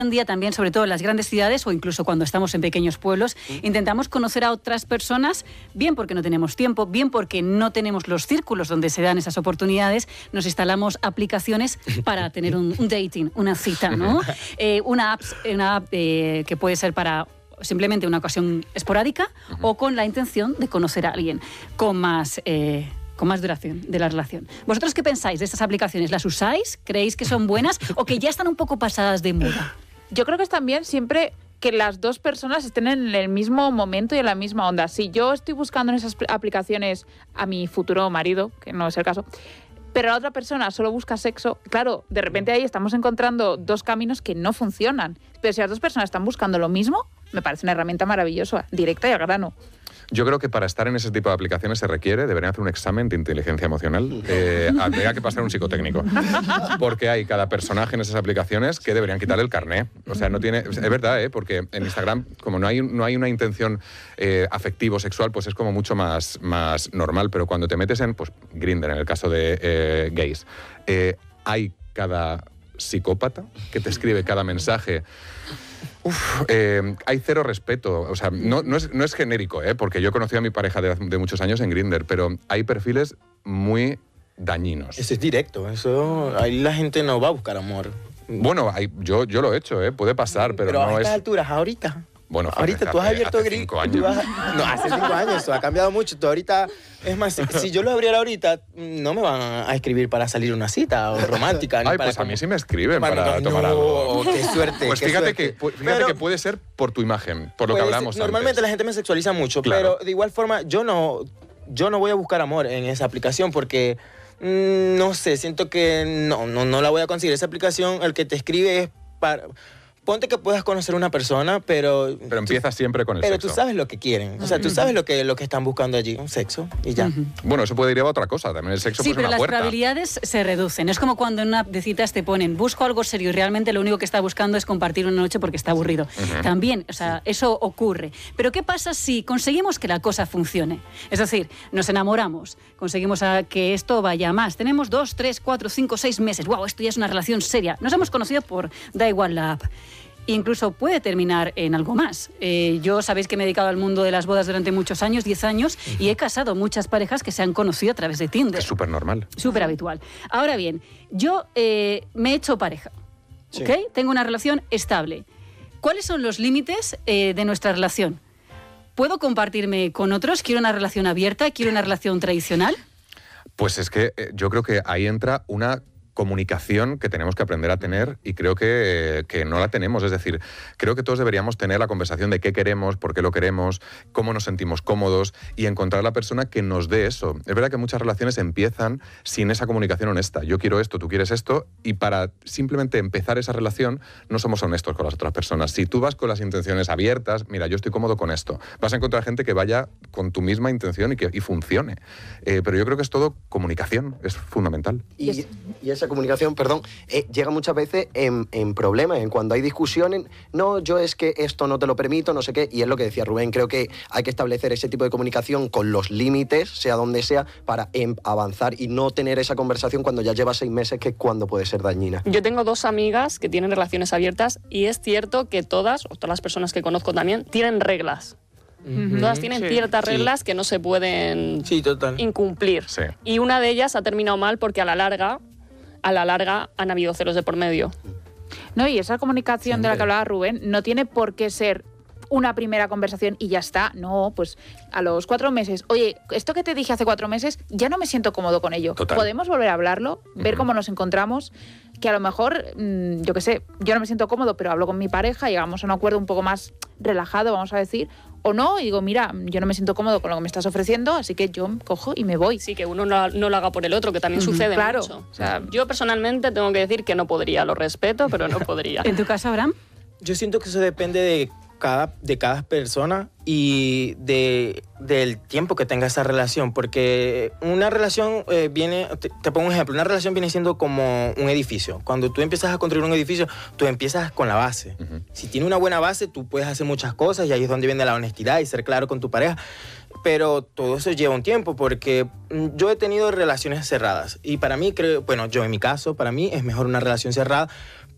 en día también, sobre todo en las grandes ciudades o incluso cuando estamos en pequeños pueblos, intentamos conocer a otras personas, bien porque no tenemos tiempo, bien porque no tenemos los círculos donde se dan esas oportunidades, nos instalamos aplicaciones para tener un dating, una cita, ¿no? Una app que puede ser para simplemente una ocasión esporádica o con la intención de conocer a alguien con más duración de la relación. ¿Vosotros qué pensáis de estas aplicaciones? ¿Las usáis? ¿Creéis que son buenas o que ya están un poco pasadas de moda? Yo creo que es también siempre que las dos personas estén en el mismo momento y en la misma onda. Si yo estoy buscando en esas aplicaciones a mi futuro marido, que no es el caso, pero la otra persona solo busca sexo, claro, de repente ahí estamos encontrando dos caminos que no funcionan. Pero si las dos personas están buscando lo mismo, me parece una herramienta maravillosa, directa y al grano. Yo creo que para estar en ese tipo de aplicaciones deberían hacer un examen de inteligencia emocional. Habría que pasar un psicotécnico. Porque hay cada personaje en esas aplicaciones que deberían quitarle el carné. O sea, no tiene... Es verdad, porque en Instagram, como no hay una intención afectivo-sexual, pues es como mucho más normal. Pero cuando te metes en, pues, Grindr, en el caso de gays, hay cada psicópata que te escribe cada mensaje. Hay cero respeto, o sea, no es genérico, porque yo he conocido a mi pareja de muchos años en Grindr, pero hay perfiles muy dañinos. Eso es directo, ahí la gente no va a buscar amor. Bueno, yo lo he hecho, puede pasar, pero no es... Pero a estas alturas, ahorita... Bueno, ahorita tú has abierto hace 5 años. No, hace 5 años, eso ha cambiado mucho. Tú ahorita, es más, si yo lo abriera ahorita, no me van a escribir para salir a una cita o romántica. Ay, ni para pues a mí sí me escriben para tomar algo. Qué suerte. Pues qué fíjate suerte. que puede ser por tu imagen, por lo que hablamos normalmente antes. La gente me sexualiza mucho, Claro. pero de igual forma yo no voy a buscar amor en esa aplicación porque... no sé, siento que no la voy a conseguir. Esa aplicación, el que te escribe es para... Ponte que puedas conocer a una persona, pero... Pero empieza siempre con el sexo. sexo. Pero tú sabes lo que quieren. O sea, tú sabes lo que están buscando allí, un sexo, y ya. Bueno, eso puede ir a otra cosa. También el sexo Sí, pues, es una puerta. pero las probabilidades se reducen. Es como cuando en una app de citas te ponen busco algo serio y realmente lo único que está buscando es compartir una noche porque está aburrido. También, o sea, eso ocurre. Pero ¿qué pasa si conseguimos que la cosa funcione? Es decir, nos enamoramos, conseguimos que esto vaya más. Tenemos 2, 3, 4, 5, 6 meses. ¡Wow! Esto ya es una relación seria. Nos hemos conocido por da igual la app. Incluso puede terminar en algo más. Yo sabéis que me he dedicado al mundo de las bodas durante muchos años, 10 años, y he casado muchas parejas que se han conocido a través de Tinder. Es súper normal. Súper habitual. Ahora bien, yo me he hecho pareja, Sí. ¿ok? Tengo una relación estable. ¿Cuáles son los límites de nuestra relación? ¿Puedo compartirme con otros? ¿Quiero una relación abierta? ¿Quiero una relación tradicional? Pues es que yo creo que ahí entra una comunicación que tenemos que aprender a tener y creo que no la tenemos. Es decir, creo que todos deberíamos tener la conversación de qué queremos, por qué lo queremos, cómo nos sentimos cómodos y encontrar la persona que nos dé eso. Es verdad que muchas relaciones empiezan sin esa comunicación honesta. Yo quiero esto, tú quieres esto, y para simplemente empezar esa relación no somos honestos con las otras personas. Si tú vas con las intenciones abiertas, mira, yo estoy cómodo con esto, vas a encontrar gente que vaya con tu misma intención y funcione. Pero yo creo que es todo comunicación, es fundamental. Y esa comunicación, llega muchas veces en problemas, en cuando hay discusiones. No, yo es que esto no te lo permito, no sé qué. Y es lo que decía Rubén, creo que hay que establecer ese tipo de comunicación con los límites, sea donde sea, para avanzar y no tener esa conversación cuando ya lleva 6 meses, que es cuando puede ser dañina. Yo tengo 2 amigas que tienen relaciones abiertas y es cierto que todas las personas que conozco también, tienen reglas. Todas tienen ciertas reglas que no se pueden incumplir. Sí. Y una de ellas ha terminado mal porque a la larga han habido celos de por medio. No, y esa comunicación de la que hablaba Rubén no tiene por qué ser una primera conversación y ya está. No, pues a los 4 meses, oye, esto que te dije hace 4 meses, ya no me siento cómodo con ello. Total. Podemos volver a hablarlo, ver cómo nos encontramos, que a lo mejor, yo qué sé, yo no me siento cómodo, pero hablo con mi pareja, llegamos a un acuerdo un poco más relajado, vamos a decir, o no, y digo, mira, yo no me siento cómodo con lo que me estás ofreciendo, así que yo cojo y me voy. Sí, que uno no lo haga por el otro, que también sucede claro. mucho. O sea, yo personalmente tengo que decir que no podría, lo respeto, pero no podría. ¿En tu caso, Abraham? Yo siento que eso depende de cada persona y del tiempo que tenga esa relación, porque una relación te pongo un ejemplo, una relación viene siendo como un edificio. Cuando tú empiezas a construir un edificio, tú empiezas con la base. Si tiene una buena base, tú puedes hacer muchas cosas y ahí es donde viene la honestidad y ser claro con tu pareja. Pero todo eso lleva un tiempo, porque yo he tenido relaciones cerradas y para mí, yo en mi caso, para mí es mejor una relación cerrada,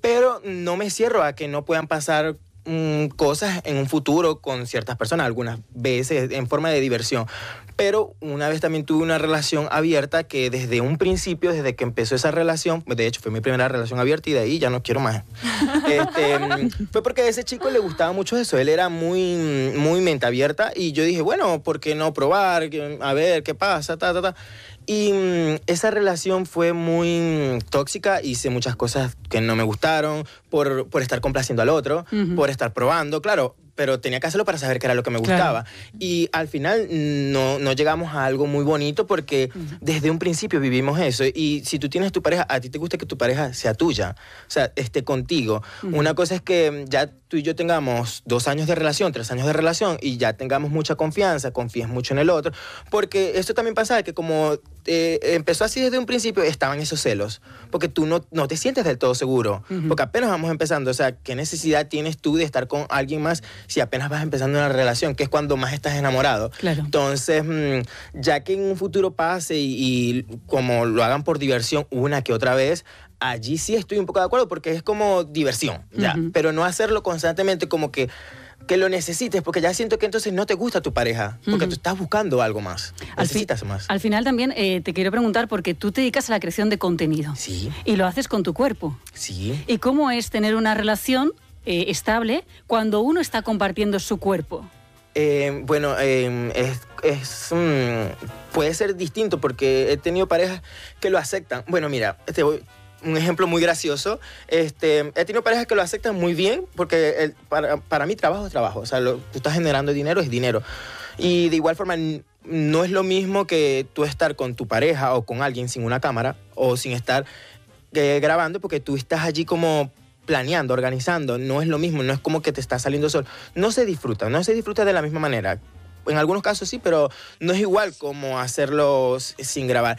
pero no me cierro a que no puedan pasar cosas en un futuro con ciertas personas, algunas veces en forma de diversión. Pero una vez también tuve una relación abierta que desde un principio, desde que empezó esa relación, de hecho fue mi primera relación abierta y de ahí ya no quiero más. Fue porque a ese chico le gustaba mucho eso, él era muy mente abierta y yo dije, bueno, ¿por qué no probar? A ver qué pasa, Y esa relación fue muy tóxica, hice muchas cosas que no me gustaron por estar complaciendo al otro, por estar probando, claro, pero tenía que hacerlo para saber qué era lo que me gustaba. Y al final no llegamos a algo muy bonito porque desde un principio vivimos eso. Y si tú tienes tu pareja, a ti te gusta que tu pareja sea tuya, o sea, esté contigo. Una cosa es que ya tú y yo tengamos 2 años de relación, 3 años de relación y ya tengamos mucha confianza, confíes mucho en el otro, porque esto también pasa que como empezó así desde un principio, estaban esos celos, porque tú no te sientes del todo seguro, porque apenas vamos empezando, o sea, ¿qué necesidad tienes tú de estar con alguien más si apenas vas empezando una relación, que es cuando más estás enamorado? Claro. Entonces, ya que en un futuro pase y como lo hagan por diversión una que otra vez, allí sí estoy un poco de acuerdo porque es como diversión, ya, pero no hacerlo constantemente como que lo necesites, porque ya siento que entonces no te gusta tu pareja, porque tú estás buscando algo más, necesitas más. Al final también te quiero preguntar, porque tú te dedicas a la creación de contenido. Sí. Y lo haces con tu cuerpo. Sí. ¿Y cómo es tener una relación estable cuando uno está compartiendo su cuerpo? Bueno, puede ser distinto porque he tenido parejas que lo aceptan. Bueno, mira, un ejemplo muy gracioso. He tenido parejas que lo aceptan muy bien porque para mí trabajo es trabajo. O sea, tú estás generando dinero, es dinero. Y de igual forma, no es lo mismo que tú estar con tu pareja o con alguien sin una cámara o sin estar grabando, porque tú estás allí como planeando, organizando. No es lo mismo, no es como que te está saliendo sol. No se disfruta de la misma manera. En algunos casos sí, pero no es igual como hacerlo sin grabar.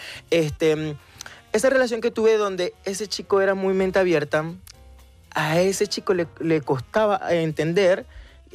Esa relación que tuve donde ese chico era muy mente abierta, a ese chico le costaba entender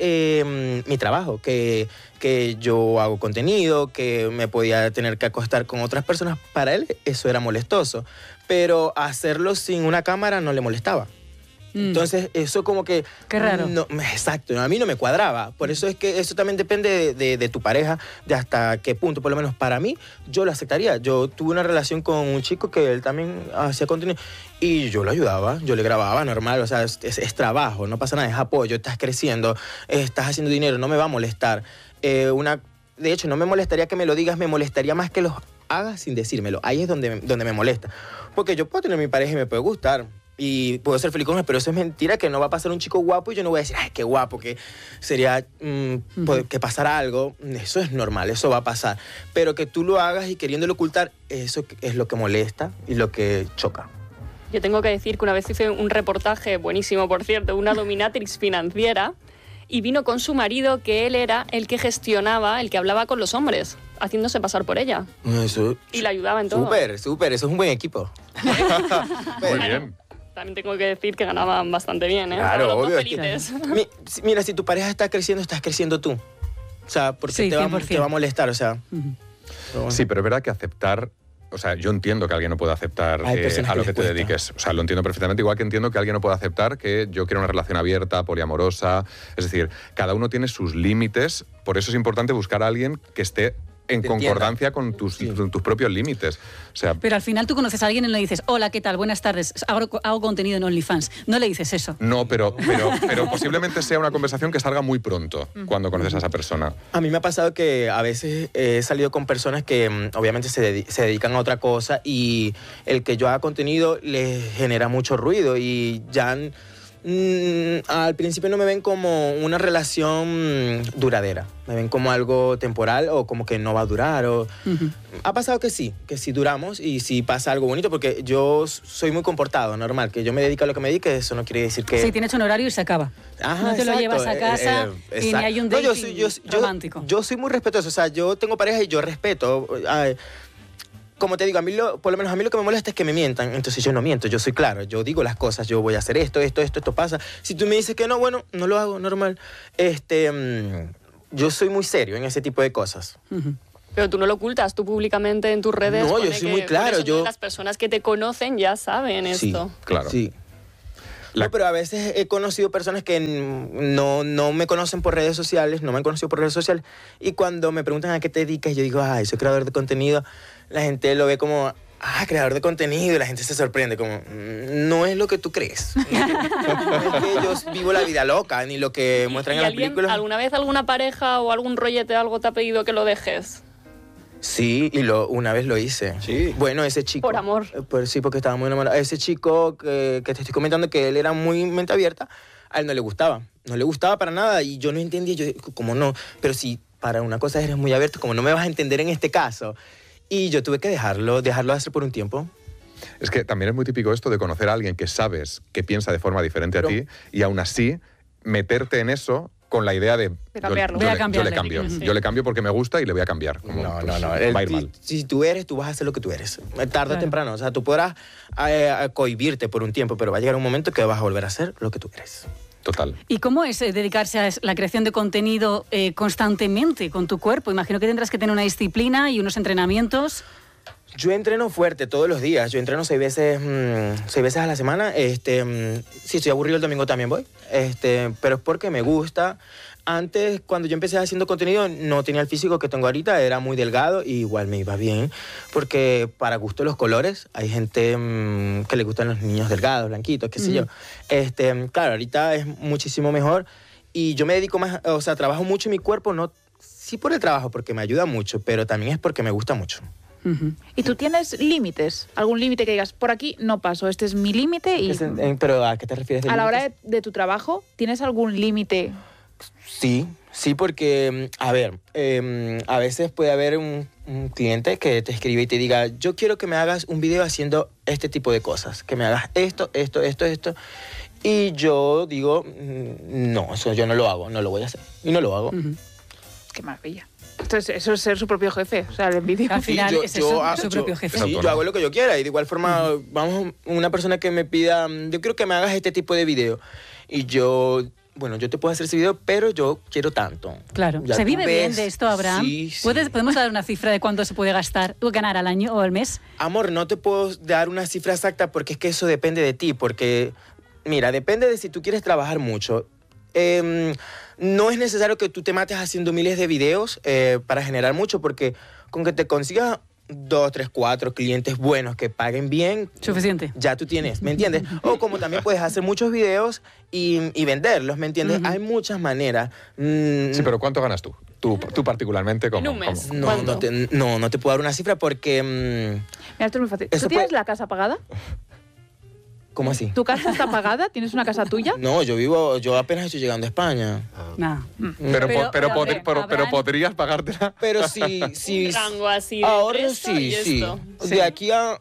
mi trabajo, que yo hago contenido, que me podía tener que acostar con otras personas. Para él eso era molestoso, pero hacerlo sin una cámara no le molestaba. Entonces, eso como que... Qué raro. No, exacto, a mí no me cuadraba. Por eso es que eso también depende de tu pareja, de hasta qué punto. Por lo menos para mí, yo lo aceptaría. Yo tuve una relación con un chico que él también hacía contenido y yo lo ayudaba, yo le grababa normal. O sea, es trabajo, no pasa nada, es apoyo, estás creciendo, estás haciendo dinero, no me va a molestar. De hecho, no me molestaría que me lo digas, me molestaría más que lo hagas sin decírmelo. Ahí es donde me molesta. Porque yo puedo tener mi pareja y me puede gustar y puedo ser feliz con él, pero eso es mentira, que no va a pasar un chico guapo y yo no voy a decir, ay, qué guapo, que sería que pasara algo. Eso es normal, eso va a pasar. Pero que tú lo hagas y queriéndolo ocultar, eso es lo que molesta y lo que choca. Yo tengo que decir que una vez hice un reportaje, buenísimo por cierto, una dominatrix financiera, y vino con su marido, que él era el que gestionaba, el que hablaba con los hombres, haciéndose pasar por ella. Eso, y la ayudaba en todo. Súper, eso es un buen equipo. Muy bien. También tengo que decir que ganaban bastante bien, ¿eh? Claro, los obvio. felices. Mira, si tu pareja está creciendo, estás creciendo tú. O sea, porque sí, te va a molestar, o sea. Sí, pero es verdad que aceptar... O sea, yo entiendo que alguien no pueda aceptar a lo que te dediques. O sea, lo entiendo perfectamente. Igual que entiendo que alguien no pueda aceptar que yo quiero una relación abierta, poliamorosa. Es decir, cada uno tiene sus límites. Por eso es importante buscar a alguien que esté en concordancia con tus propios límites. O sea, pero al final tú conoces a alguien y le dices, hola, ¿qué tal? Buenas tardes, hago contenido en OnlyFans. No le dices eso. No, pero posiblemente sea una conversación que salga muy pronto cuando conoces a esa persona. A mí me ha pasado que a veces he salido con personas que obviamente se dedican a otra cosa y el que yo haga contenido les genera mucho ruido y ya... al principio no me ven como una relación duradera, me ven como algo temporal o como que no va a durar. Ha pasado que sí duramos y sí pasa algo bonito, porque yo soy muy comportado, normal, que yo me dedico a lo que me dedique, eso no quiere decir que... Sí, tienes un horario y se acaba. Ajá, no te lo llevas a casa y ni hay un dating romántico. Yo soy muy respetuoso, o sea, yo tengo pareja y yo respeto... Como te digo, por lo menos a mí lo que me molesta es que me mientan. Entonces yo no miento, yo soy claro, yo digo las cosas, yo voy a hacer esto pasa. Si tú me dices que no, bueno, no lo hago, normal. Yo soy muy serio en ese tipo de cosas. Pero tú no lo ocultas, tú públicamente en tus redes. No, yo soy muy claro. Las personas que te conocen ya saben esto. Claro. Sí. No, pero a veces he conocido personas que no me conocen por redes sociales, no me han conocido por redes sociales, y cuando me preguntan a qué te dedicas, yo digo, ay, soy creador de contenido, la gente lo ve como, creador de contenido, y la gente se sorprende, como, no es lo que tú crees. No es que yo vivo la vida loca, ni lo que muestran en las películas. ¿Alguna vez alguna pareja o algún rollete o algo te ha pedido que lo dejes? Sí, y una vez lo hice. Sí. Bueno, ese chico... Por amor. Sí, porque estaba muy enamorado. Ese chico que te estoy comentando que él era muy mente abierta, a él no le gustaba. No le gustaba para nada y yo no entendía. Yo, ¿cómo no? Pero si para una cosa eres muy abierto, como no me vas a entender en este caso. Y yo tuve que dejarlo hacer por un tiempo. Es que también es muy típico esto de conocer a alguien que sabes que piensa de forma diferente a ti y aún así meterte en eso con la idea de cambiarlo. Yo le cambio. Sí. Yo le cambio porque me gusta y le voy a cambiar. Como, No. va a ir mal. Si tú eres, tú vas a hacer lo que tú eres. Tarde o temprano. O sea, tú podrás cohibirte por un tiempo, pero va a llegar un momento que vas a volver a hacer lo que tú eres. Total. ¿Y cómo es dedicarse a la creación de contenido constantemente con tu cuerpo? Imagino que tendrás que tener una disciplina y unos entrenamientos. Yo entreno fuerte todos los días. Yo entreno 6 veces a la semana. Si estoy aburrido el domingo también voy. Pero es porque me gusta. Antes, cuando yo empecé haciendo contenido, no tenía el físico que tengo ahorita. Era muy delgado y igual me iba bien. Porque para gusto los colores, hay gente que le gustan los niños delgados, blanquitos, qué sé yo. Claro, ahorita es muchísimo mejor. Y yo me dedico más, o sea, trabajo mucho en mi cuerpo. No, sí por el trabajo, porque me ayuda mucho, pero también es porque me gusta mucho. ¿Y tú tienes límites? ¿Algún límite que digas, por aquí no paso, este es mi límite? Y ¿Pero a qué te refieres? a la hora de tu trabajo, ¿tienes algún límite? Sí, porque, a ver, a veces puede haber un cliente que te escribe y te diga, yo quiero que me hagas un video haciendo este tipo de cosas, que me hagas esto. Y yo digo, no, eso yo no lo hago, no lo voy a hacer. Y no lo hago. Qué maravilla. Entonces, eso es ser su propio jefe, o sea, el envidia. Al final es eso, su propio jefe. Sí, yo hago lo que yo quiera y de igual forma, vamos, una persona que me pida, yo quiero que me hagas este tipo de video y yo te puedo hacer ese video, pero yo quiero tanto. Claro. Ya ¿Se tú vive bien ves. de esto, Abraham? Sí. ¿Podemos dar una cifra de cuánto se puede ganar al año o al mes? Amor, no te puedo dar una cifra exacta porque es que eso depende de ti, porque, mira, depende de si tú quieres trabajar mucho. No es necesario que tú te mates haciendo miles de videos para generar mucho, porque con que te consigas 2, 3, 4 clientes buenos que paguen bien, Suficiente. ya tú tienes, ¿me entiendes? O como también puedes hacer muchos videos y venderlos, ¿me entiendes? Hay muchas maneras. Sí, pero ¿cuánto ganas tú? Tú particularmente, ¿cómo? En un mes. ¿Cómo? No te puedo dar una cifra porque... Mira, esto es muy fácil. Eso ¿Tú tienes puede- la casa pagada? ¿Cómo así? ¿Tu casa está pagada? ¿Tienes una casa tuya? No, yo apenas estoy llegando a España. Nah. Pero podrías pagártela. Pero si Un rango así de ahora esto y sí. esto. De aquí a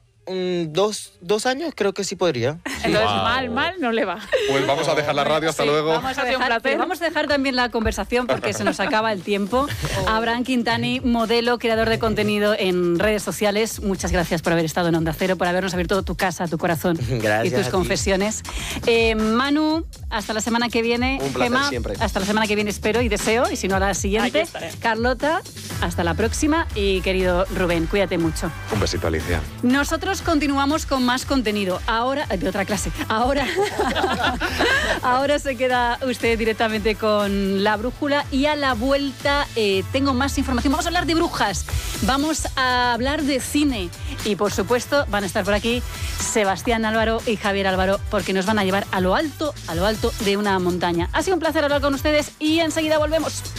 2 años creo que sí podría. Entonces, Wow. mal no le va. Pues vamos a dejar la radio, hasta Sí, luego. vamos a Pero dejar, vamos a dejar también la conversación porque se nos acaba el tiempo. Abraham Quintani, modelo, creador de contenido en redes sociales. Muchas gracias por haber estado en Onda Cero, por habernos abierto tu casa, tu corazón Gracias y tus a ti. confesiones. Manu, hasta la semana que viene. Un placer Gemma, siempre. hasta la semana que viene espero y deseo, y si no a la siguiente. Aquí estaré. Carlota, hasta la próxima. Y querido Rubén, cuídate mucho. Un besito, Alicia. Nosotros continuamos con más contenido. Ahora, de otra clase. Ahora se queda usted directamente con La Brújula y a la vuelta tengo más información. Vamos a hablar de brujas, vamos a hablar de cine y por supuesto van a estar por aquí Sebastián Álvaro y Javier Álvaro porque nos van a llevar a lo alto de una montaña. Ha sido un placer hablar con ustedes y enseguida volvemos.